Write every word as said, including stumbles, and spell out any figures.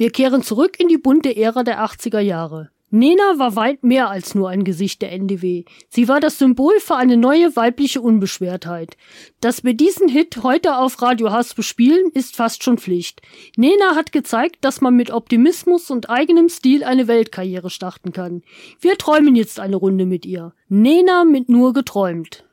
Wir kehren zurück in die bunte Ära der achtziger Jahre. Nena war weit mehr als nur ein Gesicht der N D W. Sie war das Symbol für eine neue weibliche Unbeschwertheit. Dass wir diesen Hit heute auf Radio Haspe spielen, ist fast schon Pflicht. Nena hat gezeigt, dass man mit Optimismus und eigenem Stil eine Weltkarriere starten kann. Wir träumen jetzt eine Runde mit ihr. Nena mit Nur geträumt.